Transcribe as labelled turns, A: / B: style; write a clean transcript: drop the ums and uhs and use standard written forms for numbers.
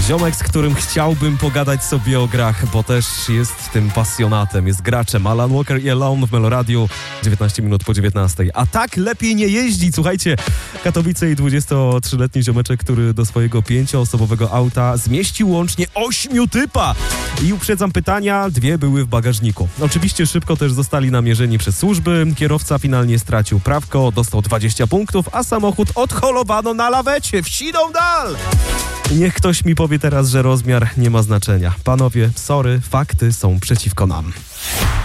A: Ziomek, z którym chciałbym pogadać sobie o grach, bo też jest tym pasjonatem, jest graczem. Alan Walker i Alone w Meloradiu, 19 minut po 19. A tak lepiej nie jeździć. Słuchajcie, Katowice i 23-letni ziomeczek, który do swojego 5-osobowego auta zmieścił łącznie 8 typa. I uprzedzam pytania, 2 były w bagażniku. Oczywiście szybko też zostali namierzeni przez służby. Kierowca finalnie stracił prawko, dostał 20 punktów, a samochód odholowano na lawecie. Wsiną dal! Niech ktoś mi powie teraz, że rozmiar nie ma znaczenia. Panowie, sorry, fakty są przeciwko nam.